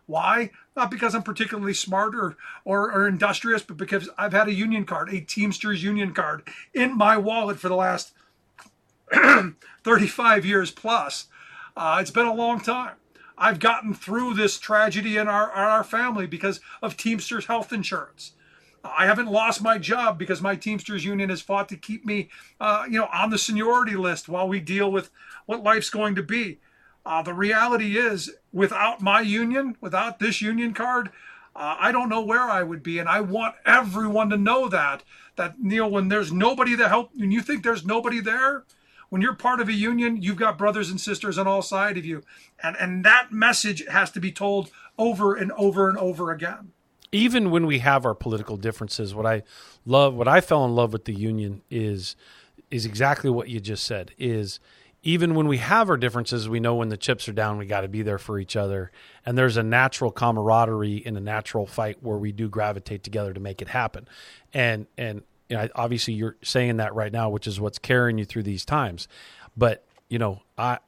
Why? Not because I'm particularly smart or industrious, but because I've had a union card, a Teamsters union card in my wallet for the last 35 years plus. It's been a long time. I've gotten through this tragedy in our family because of Teamsters health insurance. I haven't lost my job because my Teamsters union has fought to keep me, on the seniority list while we deal with what life's going to be. The reality is, without my union, without this union card, I don't know where I would be. And I want everyone to know that, when there's nobody to help, when you think there's nobody there, when you're part of a union, you've got brothers and sisters on all sides of you. And that message has to be told over and over and over again. Even when we have our political differences, what I fell in love with the union is exactly what you just said, is even when we have our differences, we know when the chips are down, we got to be there for each other. And there's a natural camaraderie in a natural fight where we do gravitate together to make it happen. And obviously you're saying that right now, which is what's carrying you through these times. But, I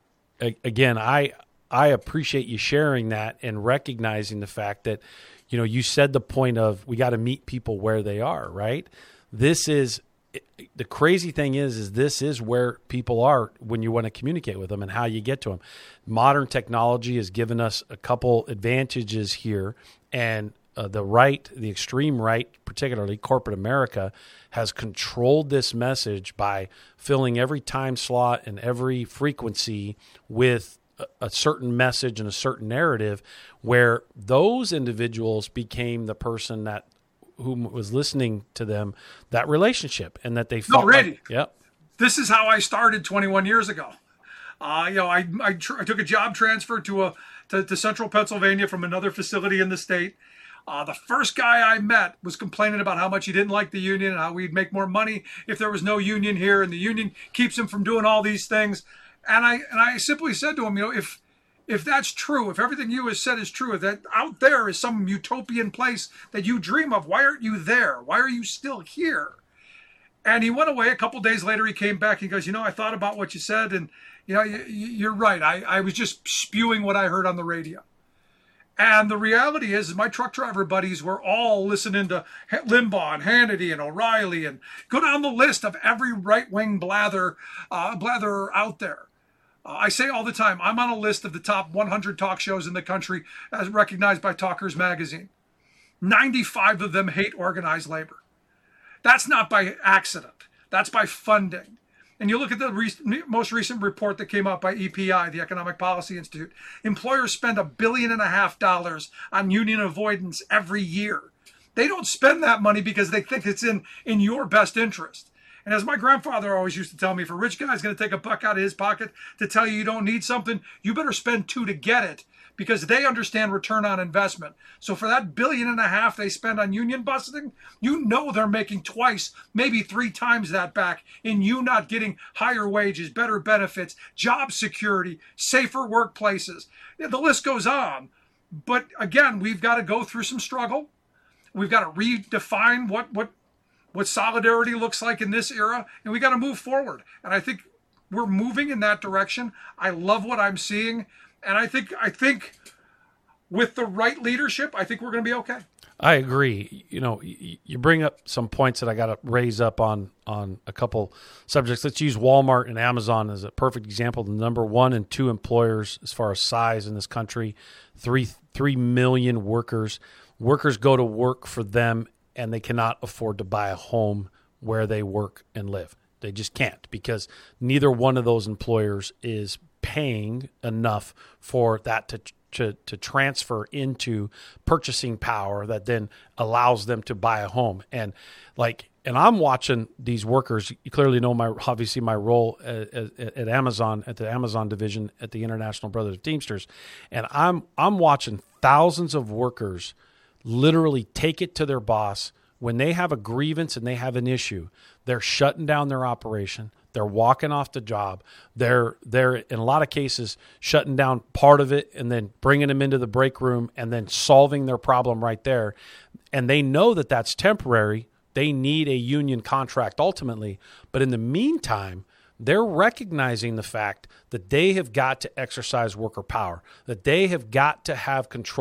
appreciate you sharing that and recognizing the fact that, you said the point of we got to meet people where they are, right? This is the crazy thing is this is where people are when you want to communicate with them and how you get to them. Modern technology has given us a couple advantages here, and the extreme right, particularly corporate America, has controlled this message by filling every time slot and every frequency with a certain message and a certain narrative, where those individuals became the person that who was listening to them, that relationship, and that they felt yep. This is how I started 21 years ago. I took a job transfer to Central Pennsylvania from another facility in the state. The first guy I met was complaining about how much he didn't like the union and how we'd make more money if there was no union here, and the union keeps him from doing all these things. And I simply said to him, if that's true, if everything you have said is true, that out there is some utopian place that you dream of, why aren't you there? Why are you still here? And he went away. A couple of days later, he came back. He goes, I thought about what you said, and you're right. I was just spewing what I heard on the radio. And the reality is my truck driver buddies were all listening to Limbaugh and Hannity and O'Reilly, and go down the list of every right-wing blather out there. I say all the time, I'm on a list of the top 100 talk shows in the country as recognized by Talkers Magazine. 95 of them hate organized labor. That's not by accident. That's by funding. And you look at the most recent report that came out by EPI, the Economic Policy Institute. Employers spend $1.5 billion on union avoidance every year. They don't spend that money because they think it's in your best interest. And as my grandfather always used to tell me, if a rich guy's going to take a buck out of his pocket to tell you don't need something, you better spend $2 to get it, because they understand return on investment. So for that $1.5 billion they spend on union busting, they're making twice, maybe 3 times that back in you not getting higher wages, better benefits, job security, safer workplaces. The list goes on. But again, we've got to go through some struggle. We've got to redefine what solidarity looks like in this era, and we got to move forward. And I think we're moving in that direction. I love what I'm seeing, and I think with the right leadership, I think we're going to be okay. I agree. You bring up some points that I got to raise up on a couple subjects. Let's use Walmart and Amazon as a perfect example. The number 1 and 2 employers as far as size in this country, 3 million workers. Workers go to work for them, and they cannot afford to buy a home where they work and live. They just can't, because neither one of those employers is paying enough for that to transfer into purchasing power that then allows them to buy a home. And I'm watching these workers. You clearly know my role at Amazon, at the Amazon division at the International Brothers of Teamsters, and I'm watching thousands of workers literally take it to their boss when they have a grievance and they have an issue. They're shutting down their operation. They're walking off the job. They're in a lot of cases shutting down part of it and then bringing them into the break room and then solving their problem right there. And they know that that's temporary. They need a union contract ultimately. But in the meantime, they're recognizing the fact that they have got to exercise worker power, that they have got to have control